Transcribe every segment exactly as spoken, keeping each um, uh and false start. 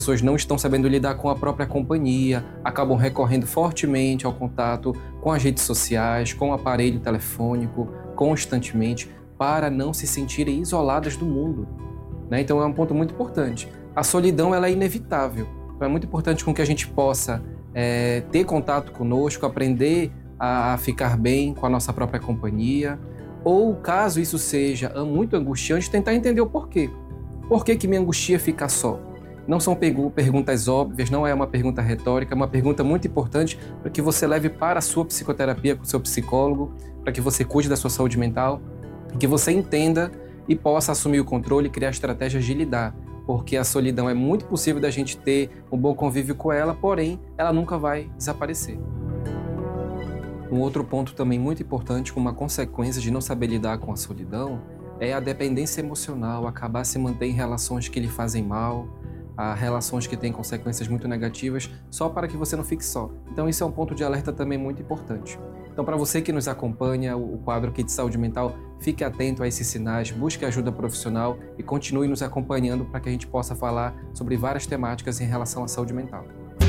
pessoas não estão sabendo lidar com a própria companhia, acabam recorrendo fortemente ao contato com as redes sociais, com o aparelho telefônico, constantemente, para não se sentirem isoladas do mundo, né? Então é um ponto muito importante. A solidão ela é inevitável, então é muito importante com que a gente possa é, ter contato conosco, aprender a ficar bem com a nossa própria companhia, ou caso isso seja muito angustiante, tentar entender o porquê. Por que que me angustia ficar só? Não são perguntas óbvias, não é uma pergunta retórica, é uma pergunta muito importante para que você leve para a sua psicoterapia com o seu psicólogo, para que você cuide da sua saúde mental, que você entenda e possa assumir o controle e criar estratégias de lidar, porque a solidão é muito possível da gente ter um bom convívio com ela, porém, ela nunca vai desaparecer. Um outro ponto também muito importante, como uma consequência de não saber lidar com a solidão, é a dependência emocional, acabar se manter em relações que lhe fazem mal, a relações que têm consequências muito negativas, só para que você não fique só. Então isso é um ponto de alerta também muito importante. Então para você que nos acompanha, o quadro aqui de saúde mental, fique atento a esses sinais, busque ajuda profissional e continue nos acompanhando para que a gente possa falar sobre várias temáticas em relação à saúde mental.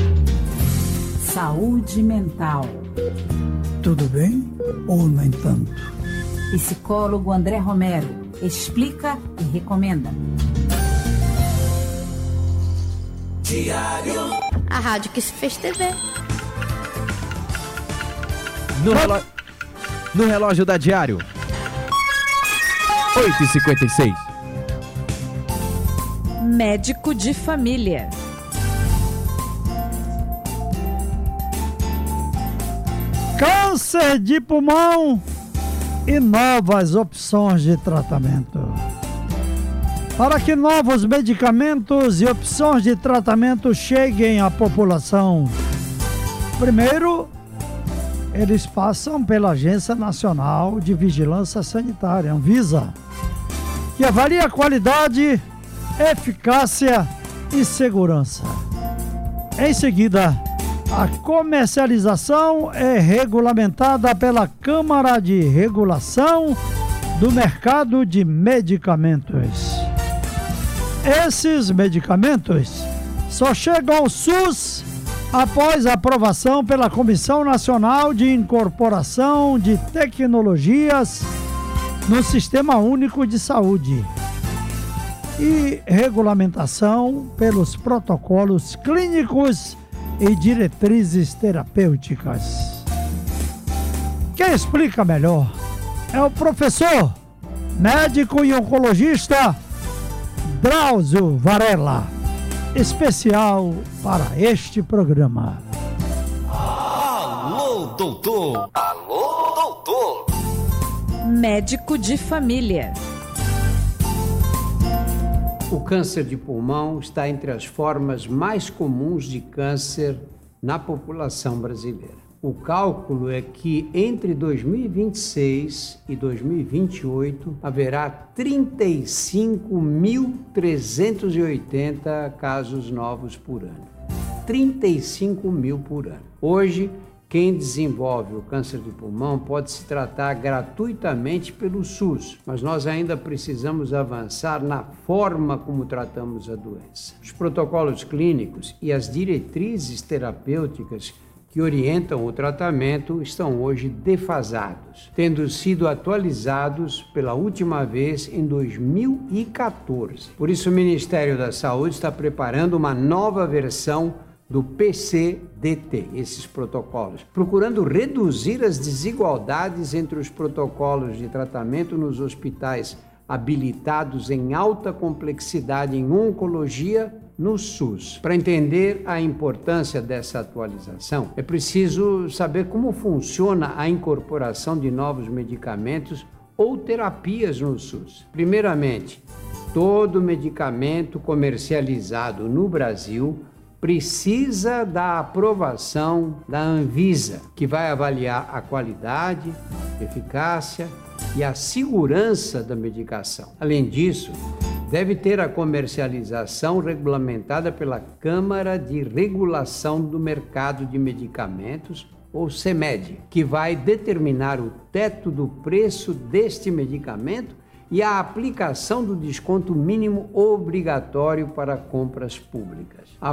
Saúde mental. Tudo bem ou nem tanto? Psicólogo André Romero explica e recomenda. Diário. A rádio que se fez T V. No, reló... no relógio da Diário. oito e cinquenta e seis. Médico de família. Câncer de pulmão e novas opções de tratamento. Para que novos medicamentos e opções de tratamento cheguem à população, primeiro, eles passam pela Agência Nacional de Vigilância Sanitária, Anvisa, que avalia a qualidade, eficácia e segurança. Em seguida, a comercialização é regulamentada pela Câmara de Regulação do Mercado de Medicamentos. Esses medicamentos só chegam ao SUS após a aprovação pela Comissão Nacional de Incorporação de Tecnologias no Sistema Único de Saúde e regulamentação pelos protocolos clínicos e diretrizes terapêuticas. Quem explica melhor é o professor, médico e oncologista Drauzio Varela, especial para este programa. Alô, doutor! Alô, doutor! Médico de família. O câncer de pulmão está entre as formas mais comuns de câncer na população brasileira. O cálculo é que entre dois mil e vinte e seis e dois mil e vinte e oito haverá trinta e cinco mil trezentos e oitenta casos novos por ano. trinta e cinco mil por ano. Hoje, quem desenvolve o câncer de pulmão pode se tratar gratuitamente pelo SUS, mas nós ainda precisamos avançar na forma como tratamos a doença. Os protocolos clínicos e as diretrizes terapêuticas que orientam o tratamento estão hoje defasados, tendo sido atualizados pela última vez em dois mil e quatorze. Por isso, o Ministério da Saúde está preparando uma nova versão do P C D T, esses protocolos, procurando reduzir as desigualdades entre os protocolos de tratamento nos hospitais habilitados em alta complexidade em oncologia no SUS. Para entender a importância dessa atualização, é preciso saber como funciona a incorporação de novos medicamentos ou terapias no SUS. Primeiramente, todo medicamento comercializado no Brasil precisa da aprovação da Anvisa, que vai avaliar a qualidade, eficácia e a segurança da medicação. Além disso, deve ter a comercialização regulamentada pela Câmara de Regulação do Mercado de Medicamentos, ou CEMED, que vai determinar o teto do preço deste medicamento e a aplicação do desconto mínimo obrigatório para compras públicas.